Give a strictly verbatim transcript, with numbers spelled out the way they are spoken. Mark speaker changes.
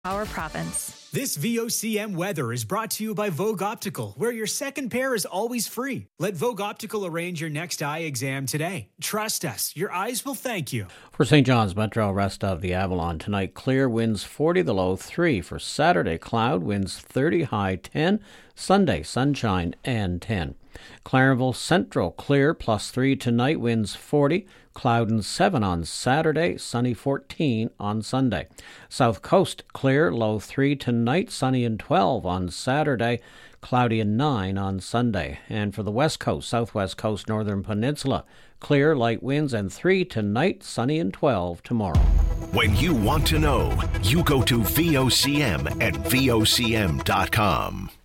Speaker 1: our province.
Speaker 2: This V O C M weather is brought to you by Vogue Optical, where your second pair is always free. Let Vogue Optical arrange your next eye exam today. Trust us, your eyes will thank you.
Speaker 3: For Saint John's Metro, rest of the Avalon tonight, clear, winds forty, the low three. For Saturday, cloud, winds thirty, high ten. Sunday, sunshine and ten. Clarenville Central, clear, plus three tonight, winds forty. Cloud and seven on Saturday, sunny fourteen on Sunday. South Coast, clear, low three tonight, sunny and twelve on Saturday, cloudy and nine on Sunday. And for the West Coast, Southwest Coast, Northern Peninsula, clear, light winds and three tonight, sunny and twelve tomorrow.
Speaker 4: When you want to know, you go to V O C M at V O C M dot com.